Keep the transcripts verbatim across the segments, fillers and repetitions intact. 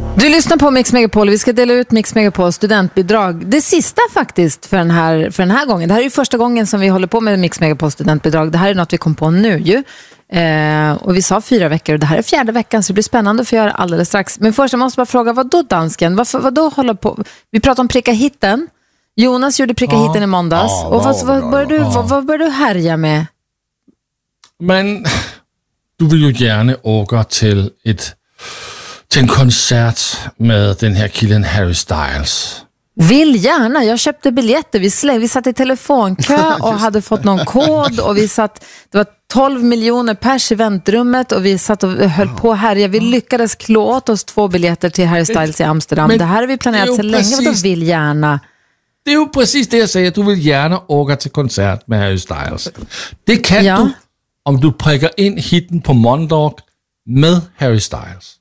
Du lyssnar på Mix Megapol. Vi ska dela ut Mix Megapol studentbidrag. Det sista faktiskt för den här, för den här gången. Det här är ju första gången som vi håller på med Mix Megapol studentbidrag. Det här är något vi kom på nu ju. Eh, och vi sa fyra veckor och det här är fjärde veckan, så det blir spännande att få göra alldeles strax. Men först jag måste bara fråga, vad då dansken? Varför, vad då hålla på? Vi pratar om pricka hitten. Jonas gjorde pricka ja. hitten i måndags. Ja, och vad, vad, började du, ja. vad, vad började du härja med? Men du vill ju gärna åka till ett till en konsert med den här killen Harry Styles. Vill gärna. Jag köpte biljetter. Vi, släng, vi satt i telefonkö och hade fått någon kod. Och vi satt, det var tolv miljoner pers i väntrummet. Och vi satt och höll på här. Vi lyckades klå åt oss två biljetter till Harry Styles i Amsterdam. Men det här har vi planerat så länge. Vad de vill gärna. Det är ju precis det jag säger. Du vill gärna åka till konsert med Harry Styles. Det kan ja. du om du prickar in hitten på måndag med Harry Styles.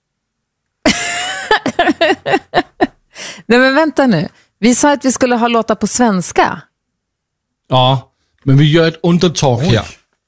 Nej men vänta nu. Vi sa att vi skulle ha låtar på svenska. Ja, men vi gör ett undantag här.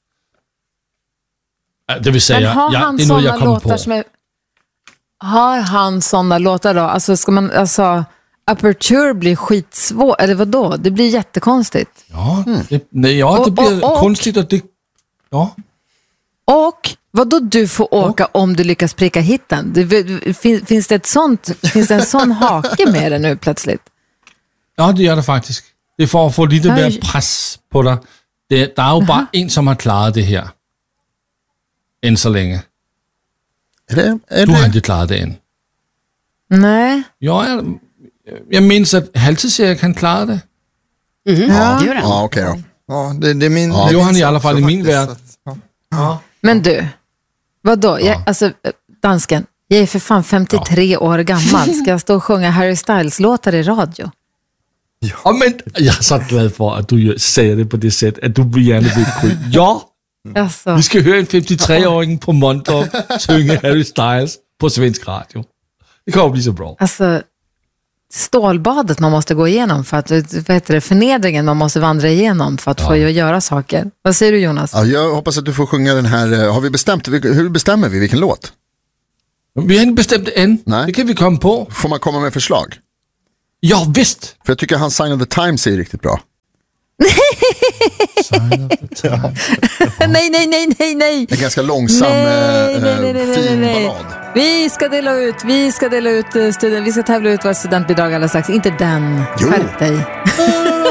Det vill säga, men har ja, han det är nog jag kommer på. Som är, har han sådana låtar då? Alltså ska man, alltså Aperture blir skitsvår, eller vad då? Det blir jättekonstigt. Ja, mm. det, nej, ja, det och, blir och, och, konstigt och det, ja. Och vad då du får åka och? Om du lyckas pricka hitten? Det, finns, finns det ett sånt, finns det en sån hake med det nu plötsligt? Ja, det gör det faktiskt. Det får få lite Oj. mer press på dig. Det, det är ju uh-huh. bara en som har klarat det här. Än så länge. Är det, är du det? har inte klarat det än. Nej. Ja, jag, jag minns att Halvtids-Erik kan klara det. Mm-hmm. Ja, ja, ja okej okay då. Ja, det, det är min... Ja, det är han min i alla fall i min värld. Ja. Ja. Men du, vadå? Jag, alltså, dansken, jag är för fan femtiotre ja. år gammal. Ska jag stå och sjunga Harry Styles-låtar i radio? Ja. Ja, men jag är så glad för att du säger det på det sättet, att du vill gärna bli kul. Ja, alltså. Vi ska höra en femtiotre-åring på måndag sjunga Harry Styles på svensk radio. Det kommer bli så bra. Alltså, stålbadet man måste gå igenom för att, vad heter det, förnedringen man måste vandra igenom för att ja. få göra saker. Vad säger du, Jonas? Ja, jag hoppas att du får sjunga den här. Har vi bestämt, hur bestämmer vi vilken låt? Vi har inte bestämt det än. Nej. Det kan vi komma på. Får man komma med förslag? Ja, visst. För jag tycker han Sign of the Times är riktigt bra. Sign of the Times. nej, nej, nej, nej, nej. En ganska långsam, nej, nej, nej, nej, fin nej, nej. ballad. Vi ska dela ut, vi ska dela ut student, vi ska tävla ut vårt studentbidrag alldeles strax. Inte den. Skärp dig.